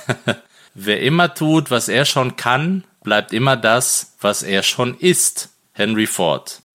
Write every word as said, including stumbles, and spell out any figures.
Wer immer tut, was er schon kann, bleibt immer das, was er schon ist. Henry Ford.